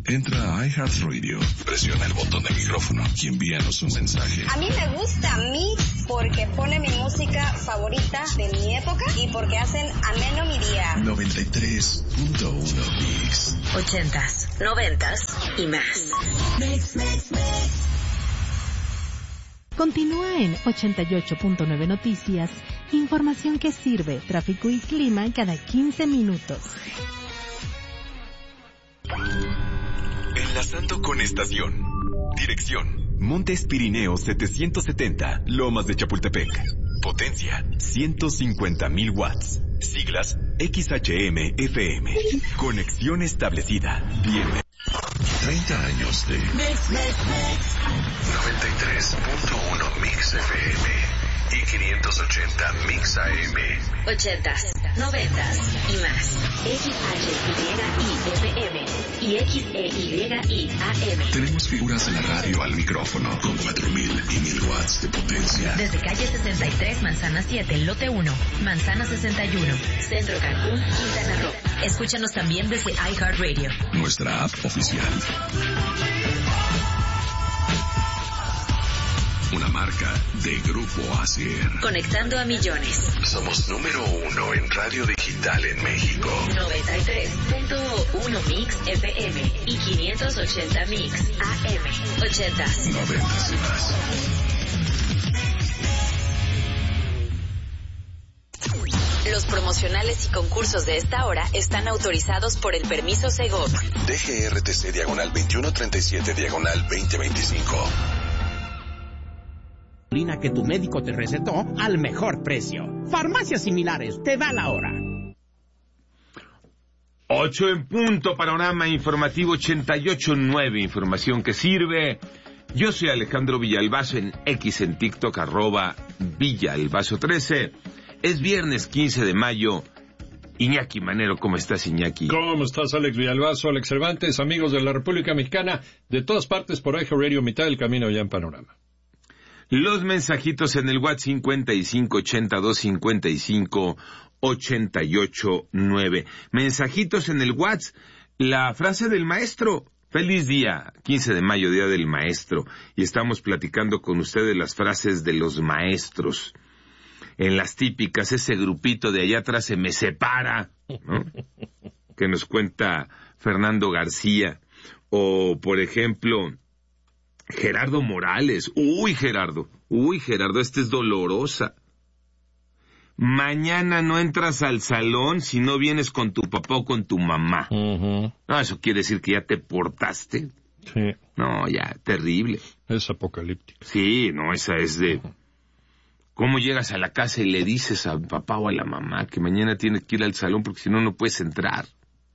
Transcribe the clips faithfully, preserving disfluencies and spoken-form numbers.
Entra a iHeartRadio, presiona el botón de micrófono y envíanos un mensaje. A mí me gusta Mix porque pone mi música favorita de mi época y porque hacen ameno mi día. noventa y tres punto uno Mix. Ochentas, noventas y más. Mix, mix, mix. Continúa en ochenta y ocho punto nueve Noticias, información que sirve, tráfico y clima cada quince minutos. Enlazando con estación. Dirección: Montes Pirineos setecientos setenta, Lomas de Chapultepec. Potencia: ciento cincuenta mil watts. Siglas: X H M F M. Conexión establecida. Bienvenido. treinta años de Mix, mix, mix. noventa y tres punto uno Mix F M y quinientos ochenta Mix A M. Ochentas, noventas y más. X H Y I F M y X E Y I A M. Tenemos figuras de la radio al micrófono con cuatro mil y mil watts de potencia. Desde calle sesenta y tres, Manzana siete, Lote uno, Manzana sesenta y uno, Centro Cancún, Quintana Roo. Escúchanos también desde iHeartRadio. Nuestra app oficial. Una marca de Grupo Asier. Conectando a millones. Somos número uno en radio digital en México. noventa y tres punto uno Mix F M y quinientos ochenta Mix A M. Ochentas. Noventas y más. Los promocionales y concursos de esta hora están autorizados por el permiso Segov. D G R T C diagonal veintiuno treinta y siete diagonal veinte veinticinco. Que tu médico te recetó al mejor precio. Farmacias Similares te da la hora. Ocho en punto, panorama informativo ochenta y ocho punto nueve, información que sirve. Yo soy Alejandro Villalbazo en X, en TikTok, arroba Villalbazo trece. Es viernes quince de mayo. Iñaki Manero, ¿cómo estás, Iñaki? ¿Cómo estás, Alex Villalbazo, Alex Cervantes, amigos de la República Mexicana, de todas partes por iHeartRadio, mitad del camino ya en panorama? Los mensajitos en el WhatsApp cincuenta y cinco ochenta y dos cincuenta y cinco ochenta y ocho nueve. Mensajitos en el WhatsApp. La frase del maestro. Feliz día, quince de mayo, día del maestro. Y estamos platicando con ustedes las frases de los maestros. En las típicas, ese grupito de allá atrás se me separa, ¿no? Que nos cuenta Fernando García. O, por ejemplo, Gerardo Morales. Uy, Gerardo. Uy, Gerardo, esta es dolorosa. Mañana no entras al salón si no vienes con tu papá o con tu mamá. Uh-huh. No, eso quiere decir que ya te portaste. Sí. No, ya, terrible. Es apocalíptico. Sí, no, esa es de... ¿Cómo llegas a la casa y le dices al papá o a la mamá que mañana tienes que ir al salón porque si no, no puedes entrar?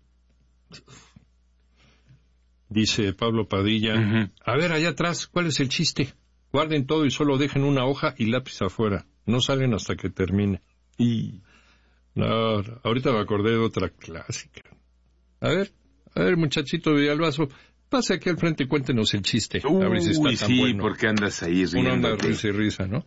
Dice Pablo Padilla, uh-huh. A ver, allá atrás, ¿cuál es el chiste? Guarden todo y solo dejen una hoja y lápiz afuera. No salen hasta que termine. Y... No, ahorita me acordé de otra clásica. A ver, a ver, muchachito Villalbazo, pase aquí al frente y cuéntenos el chiste. Uy, a ver si está tan sí, bueno. porque andas ahí riendo. Uno anda risa y risa, ¿no?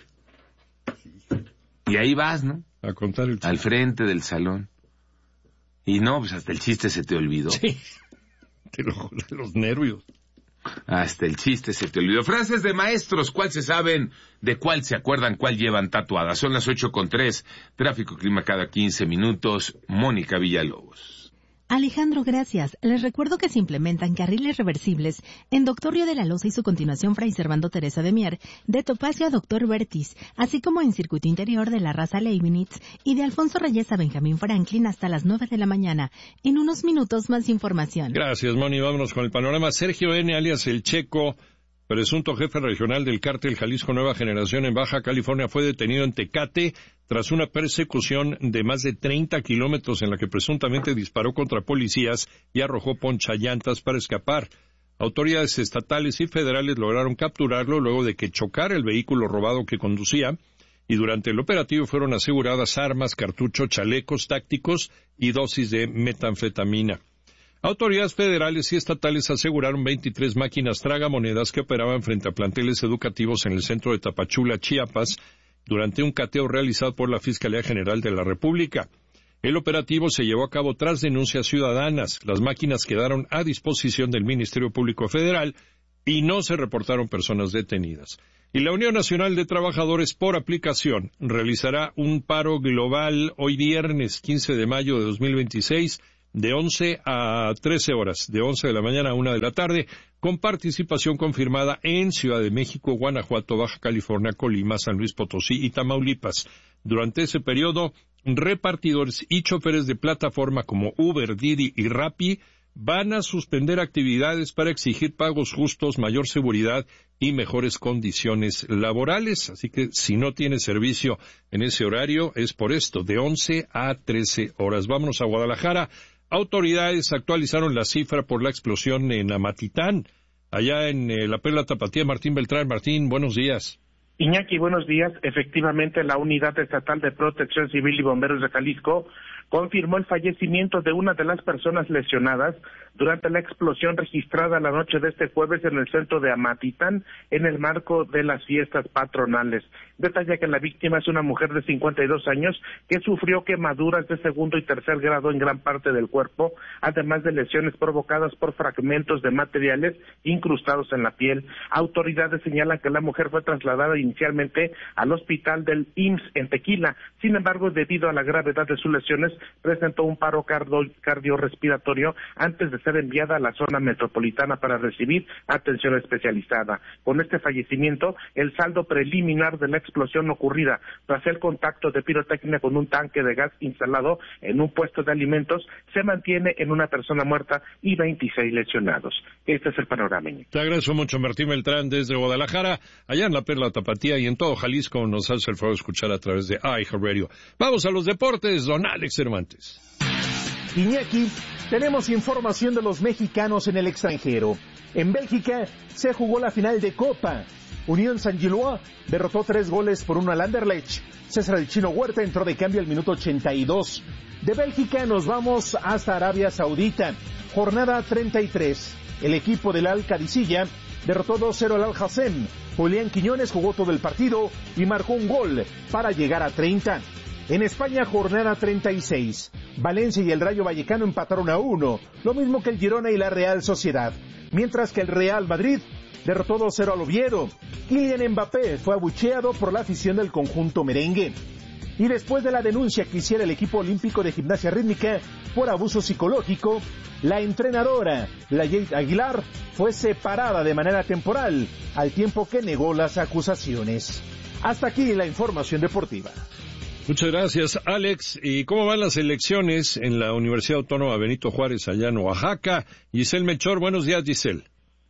Y ahí vas, ¿no? A contar el chiste. Al frente del salón. Y no, pues hasta el chiste se te olvidó. Sí. De, lo, de los nervios. Hasta el chiste se te olvidó. Frases de maestros, ¿cuál se saben? ¿De cuál se acuerdan? ¿Cuál llevan tatuada? Son las ocho con tres. Tráfico, clima cada quince minutos. Mónica Villalobos. Alejandro, gracias. Les recuerdo que se implementan carriles reversibles en Doctor Río de la Loza y su continuación Fray Servando Teresa de Mier, de Topacio a Doctor Vertis, así como en circuito interior de la raza Leibniz y de Alfonso Reyes a Benjamín Franklin hasta las nueve de la mañana. En unos minutos más información. Gracias, Moni. Vámonos con el panorama. Sergio N., alias El Checo, presunto jefe regional del cártel Jalisco Nueva Generación en Baja California, fue detenido en Tecate tras una persecución de más de treinta kilómetros en la que presuntamente disparó contra policías y arrojó ponchallantas para escapar. Autoridades estatales y federales lograron capturarlo luego de que chocara el vehículo robado que conducía, y durante el operativo fueron aseguradas armas, cartuchos, chalecos tácticos y dosis de metanfetamina. Autoridades federales y estatales aseguraron veintitrés máquinas tragamonedas que operaban frente a planteles educativos en el centro de Tapachula, Chiapas, durante un cateo realizado por la Fiscalía General de la República. El operativo se llevó a cabo tras denuncias ciudadanas. Las máquinas quedaron a disposición del Ministerio Público Federal y no se reportaron personas detenidas. Y la Unión Nacional de Trabajadores por Aplicación realizará un paro global hoy viernes quince de mayo de dos mil veintiséis de once a trece horas, de once de la mañana a una de la tarde, con participación confirmada en Ciudad de México, Guanajuato, Baja California, Colima, San Luis Potosí y Tamaulipas. Durante ese periodo, repartidores y choferes de plataforma como Uber, Didi y Rappi van a suspender actividades para exigir pagos justos, mayor seguridad y mejores condiciones laborales. Así que si no tiene servicio en ese horario, es por esto, de once a trece horas. Vámonos a Guadalajara. Autoridades actualizaron la cifra por la explosión en Amatitán, allá en eh, la Perla Tapatía. Martín Beltrán. Martín, buenos días. Iñaki, buenos días. Efectivamente, la Unidad Estatal de Protección Civil y Bomberos de Jalisco confirmó el fallecimiento de una de las personas lesionadas durante la explosión registrada la noche de este jueves en el centro de Amatitán, en el marco de las fiestas patronales. Detalla que la víctima es una mujer de cincuenta y dos años que sufrió quemaduras de segundo y tercer grado en gran parte del cuerpo, además de lesiones provocadas por fragmentos de materiales incrustados en la piel. Autoridades señalan que la mujer fue trasladada inicialmente al hospital del I M S S en Tequila. Sin embargo, debido a la gravedad de sus lesiones, presentó un paro cardio- cardiorrespiratorio antes de ser enviada a la zona metropolitana para recibir atención especializada. Con este fallecimiento, el saldo preliminar de la explosión ocurrida tras el contacto de pirotecnia con un tanque de gas instalado en un puesto de alimentos se mantiene en una persona muerta y veintiséis lesionados. Este es el panorama. Te agradezco mucho, Martín Beltrán, desde Guadalajara, allá en la Perla Tapatía y en todo Jalisco. Nos hace el favor de escuchar a través de iHeartRadio. Vamos a los deportes, don Alex Cervantes. Iñaki, tenemos información de los mexicanos en el extranjero. En Bélgica se jugó la final de Copa. Unión Saint-Gilloise derrotó tres goles por uno al Anderlecht. César el Chino Huerta entró de cambio al minuto ochenta y dos. De Bélgica nos vamos hasta Arabia Saudita. Jornada treinta y tres. El equipo del Al-Qadisiyah derrotó dos cero al Al-Hassem. Julián Quiñones jugó todo el partido y marcó un gol para llegar a treinta. En España, jornada treinta y seis. Valencia y el Rayo Vallecano empataron a uno, lo mismo que el Girona y la Real Sociedad, mientras que el Real Madrid derrotó dos cero al Oviedo. Kylian Mbappé fue abucheado por la afición del conjunto merengue. Y después de la denuncia que hiciera el equipo olímpico de gimnasia rítmica por abuso psicológico, la entrenadora, Layet Aguilar, fue separada de manera temporal, al tiempo que negó las acusaciones. Hasta aquí la información deportiva. Muchas gracias, Alex. ¿Y cómo van las elecciones en la Universidad Autónoma Benito Juárez, allá en Oaxaca? Giselle Melchor, buenos días, Giselle.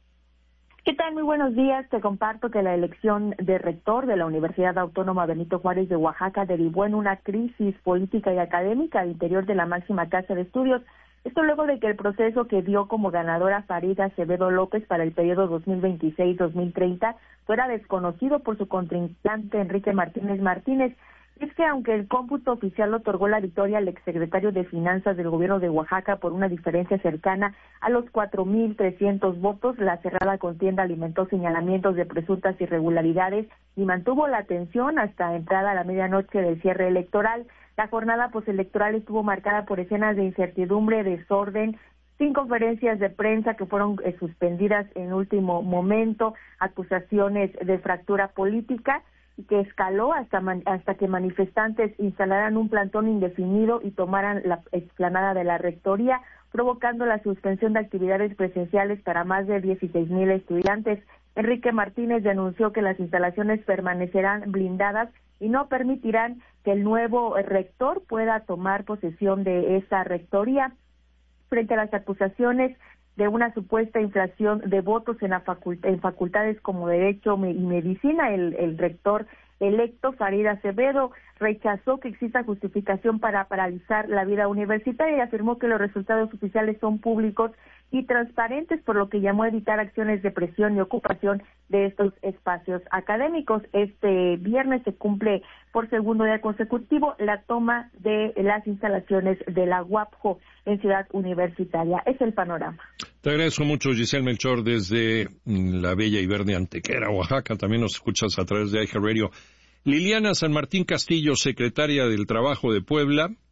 ¿Qué tal? Muy buenos días. Te comparto que la elección de rector de la Universidad Autónoma Benito Juárez de Oaxaca derivó en una crisis política y académica al interior de la máxima casa de estudios. Esto luego de que el proceso que dio como ganadora Farida Acevedo López para el periodo dos mil veintiséis a dos mil treinta fuera desconocido por su contrincante Enrique Martínez Martínez. Es que aunque el cómputo oficial otorgó la victoria al exsecretario de Finanzas del gobierno de Oaxaca por una diferencia cercana a los cuatro mil trescientos votos, la cerrada contienda alimentó señalamientos de presuntas irregularidades y mantuvo la atención hasta entrada a la medianoche del cierre electoral. La jornada postelectoral estuvo marcada por escenas de incertidumbre, desorden, sin conferencias de prensa que fueron eh, suspendidas en último momento, acusaciones de fractura política, y que escaló hasta man, hasta que manifestantes instalaran un plantón indefinido y tomaran la explanada de la rectoría, provocando la suspensión de actividades presenciales para más de dieciséis mil estudiantes. Enrique Martínez denunció que las instalaciones permanecerán blindadas y no permitirán que el nuevo rector pueda tomar posesión de esa rectoría. Frente a las acusaciones de una supuesta inflación de votos en, la facult- en facultades como Derecho y Medicina, el, el rector electo, Farida Acevedo, rechazó que exista justificación para paralizar la vida universitaria y afirmó que los resultados oficiales son públicos y transparentes, por lo que llamó a evitar acciones de presión y ocupación de estos espacios académicos. Este viernes se cumple por segundo día consecutivo la toma de las instalaciones de la U A P J O en Ciudad Universitaria. Es el panorama. Te agradezco mucho, Giselle Melchor, desde la bella y verde Antequera, Oaxaca. También nos escuchas a través de iHeartRadio. Liliana San Martín Castillo, secretaria del Trabajo de Puebla,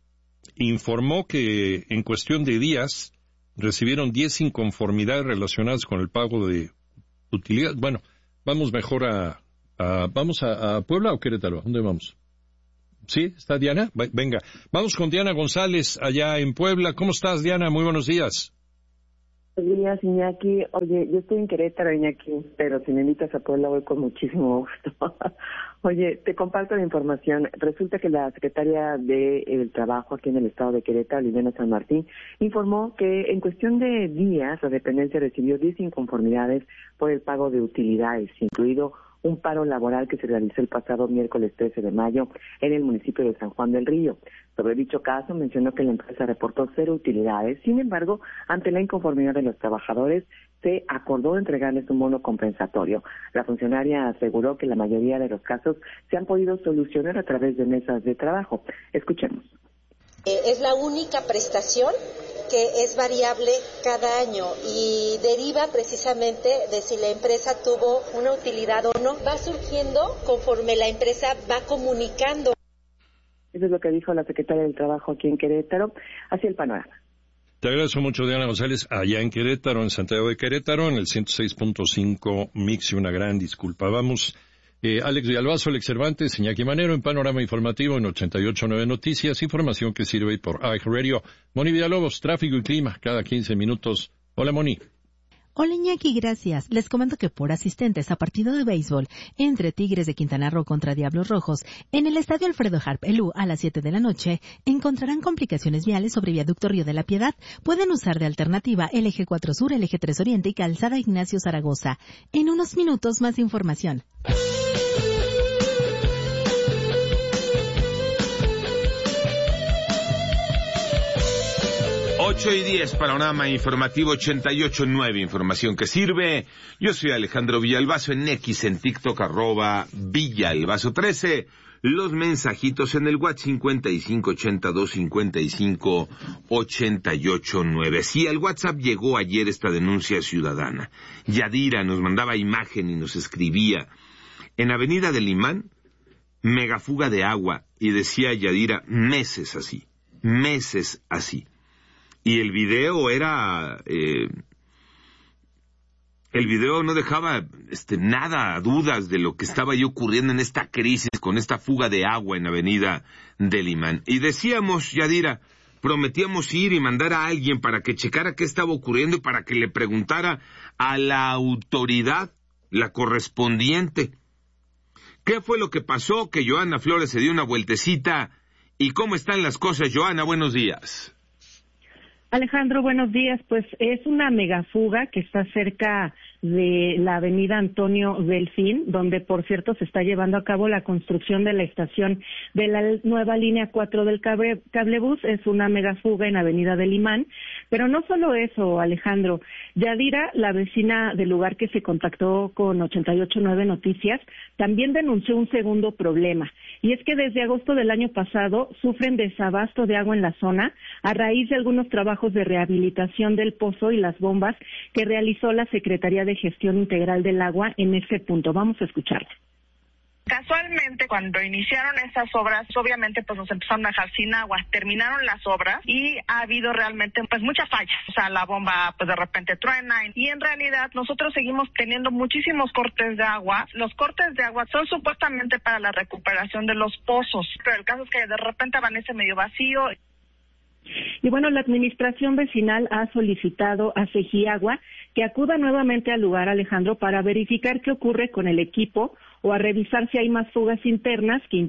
informó que en cuestión de días recibieron diez inconformidades relacionadas con el pago de utilidad. Bueno, vamos mejor a, a ¿vamos a, a Puebla o Querétaro? ¿Dónde vamos? ¿Sí? ¿Está Diana? Venga, vamos con Diana González allá en Puebla. ¿Cómo estás, Diana? Muy buenos días. Buenos días, Iñaki. Oye, yo estoy en Querétaro, Iñaki, pero si me invitas a Puebla voy con muchísimo gusto. Oye, te comparto la información. Resulta que la secretaria del Trabajo aquí en el estado de Querétaro, Liliana San Martín, informó que en cuestión de días la dependencia recibió diez inconformidades por el pago de utilidades, incluido un paro laboral que se realizó el pasado miércoles trece de mayo en el municipio de San Juan del Río. Sobre dicho caso, mencionó que la empresa reportó cero utilidades. Sin embargo, ante la inconformidad de los trabajadores, se acordó entregarles un bono compensatorio. La funcionaria aseguró que la mayoría de los casos se han podido solucionar a través de mesas de trabajo. Escuchemos. Es la única prestación que es variable cada año y deriva precisamente de si la empresa tuvo una utilidad o no. Va surgiendo conforme la empresa va comunicando. Eso es lo que dijo la secretaria del Trabajo aquí en Querétaro. Así el panorama. Te agradezco mucho, Diana González, allá en Querétaro, en Santiago de Querétaro, en el ciento seis punto cinco Mix, y una gran disculpa. Vamos, eh, Alex Villalbazo, Alex Cervantes, Iñaki Manero, en Panorama Informativo, en ochenta y ocho punto nueve Noticias, información que sirve por iHeartRadio. Moni Villalobos, tráfico y clima, cada quince minutos. Hola, Moni. Hola Iñaki, gracias. Les comento que por asistentes a partido de béisbol entre Tigres de Quintana Roo contra Diablos Rojos en el Estadio Alfredo Harp Elú a las siete de la noche encontrarán complicaciones viales sobre Viaducto Río de la Piedad. Pueden usar de alternativa el eje cuatro Sur, el eje tres Oriente y Calzada Ignacio Zaragoza. En unos minutos más información. ocho y diez, Panorama Informativo ochenta y ocho punto nueve, información que sirve. Yo soy Alejandro Villalbazo, en X, en TikTok, arroba Villalbazo trece. Los mensajitos en el WhatsApp cincuenta y cinco ochenta y dos cincuenta y cinco ochenta y ocho nueve. Sí, al WhatsApp llegó ayer esta denuncia ciudadana. Yadira nos mandaba imagen y nos escribía: en Avenida del Imán, megafuga de agua, y decía Yadira, meses así, meses así. Y el video era, eh, el video no dejaba este, nada, dudas de lo que estaba ahí ocurriendo en esta crisis con esta fuga de agua en Avenida del Imán. Y decíamos, Yadira, prometíamos ir y mandar a alguien para que checara qué estaba ocurriendo y para que le preguntara a la autoridad, la correspondiente, qué fue lo que pasó, que Joana Flores se dio una vueltecita. ¿Y cómo están las cosas, Joana? Buenos días. Alejandro, buenos días. Pues es una megafuga que está cerca de la avenida Antonio Delfín, donde por cierto se está llevando a cabo la construcción de la estación de la nueva línea cuatro del cable, cablebús. Es una megafuga en avenida del Imán. Pero no solo eso, Alejandro. Yadira, la vecina del lugar que se contactó con ochenta y ocho punto nueve Noticias, también denunció un segundo problema. Y es que desde agosto del año pasado sufren desabasto de agua en la zona a raíz de algunos trabajos de rehabilitación del pozo y las bombas que realizó la Secretaría de Gestión Integral del Agua en ese punto. Vamos a escucharla. Casualmente, cuando iniciaron estas obras, obviamente pues nos empezaron a dejar sin agua. Terminaron las obras y ha habido realmente pues muchas fallas. O sea, la bomba pues de repente truena y en realidad nosotros seguimos teniendo muchísimos cortes de agua. Los cortes de agua son supuestamente para la recuperación de los pozos, pero el caso es que de repente amanece medio vacío. Y bueno, la administración vecinal ha solicitado a Segiagua que acuda nuevamente al lugar, Alejandro, para verificar qué ocurre con el equipo o a revisar si hay más fugas internas que...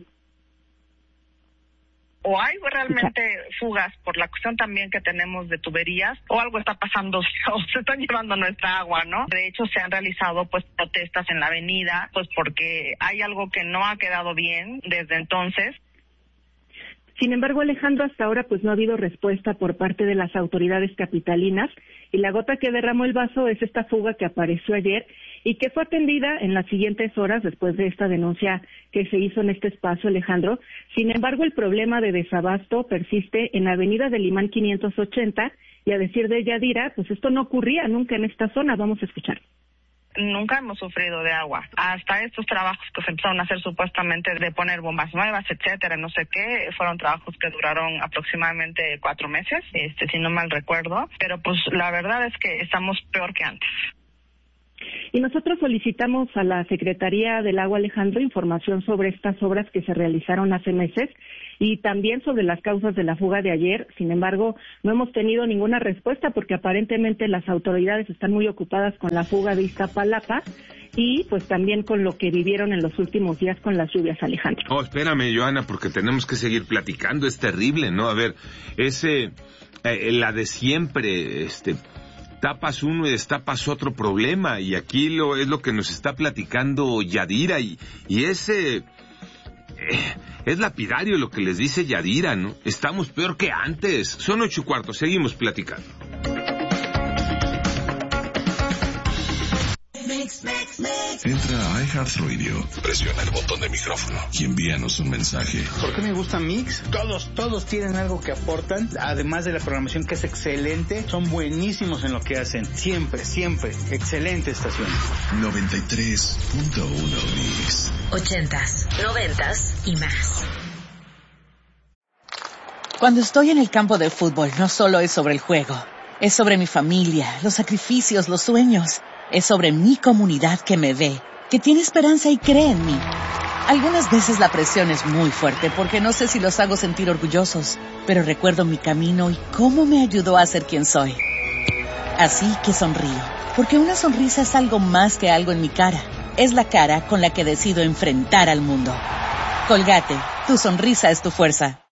O hay realmente fugas por la cuestión también que tenemos de tuberías, o algo está pasando, o se están llevando nuestra agua, ¿no? De hecho, se han realizado pues protestas en la avenida, pues porque hay algo que no ha quedado bien desde entonces. Sin embargo, Alejandro, hasta ahora pues no ha habido respuesta por parte de las autoridades capitalinas y la gota que derramó el vaso es esta fuga que apareció ayer y que fue atendida en las siguientes horas después de esta denuncia que se hizo en este espacio, Alejandro. Sin embargo, el problema de desabasto persiste en Avenida del Imán quinientos ochenta y a decir de Yadira, pues esto no ocurría nunca en esta zona. Vamos a escuchar. nunca hemos sufrido de agua. Hasta estos trabajos que se empezaron a hacer supuestamente de poner bombas nuevas, etcétera, no sé qué, fueron trabajos que duraron aproximadamente cuatro meses, este, si no mal recuerdo, pero pues la verdad es que estamos peor que antes. Y nosotros solicitamos a la Secretaría del Agua, Alejandro, información sobre estas obras que se realizaron hace meses y también sobre las causas de la fuga de ayer. Sin embargo, no hemos tenido ninguna respuesta porque aparentemente las autoridades están muy ocupadas con la fuga de Iztapalapa y pues también con lo que vivieron en los últimos días con las lluvias, Alejandro. Oh, espérame, Joana, porque tenemos que seguir platicando. Es terrible, ¿no? A ver, ese, eh, la de siempre, este... tapas uno y destapas otro problema, y aquí lo es lo que nos está platicando Yadira, y, y ese eh, es lapidario lo que les dice Yadira, ¿no? Estamos peor que antes. Son ocho y cuarto, seguimos platicando. Entra a iHeartRadio, presiona el botón de micrófono y envíanos un mensaje. ¿Por qué me gusta Mix? Todos, todos tienen algo que aportan, además de la programación que es excelente, son buenísimos en lo que hacen, siempre, siempre, excelente estación. noventa y tres punto uno Mix. Ochentas, noventas y más. Cuando estoy en el campo de fútbol, no solo es sobre el juego, es sobre mi familia, los sacrificios, los sueños. Es sobre mi comunidad que me ve, que tiene esperanza y cree en mí. Algunas veces la presión es muy fuerte porque no sé si los hago sentir orgullosos, pero recuerdo mi camino y cómo me ayudó a ser quien soy. Así que sonrío, porque una sonrisa es algo más que algo en mi cara. Es la cara con la que decido enfrentar al mundo. Colgate, tu sonrisa es tu fuerza.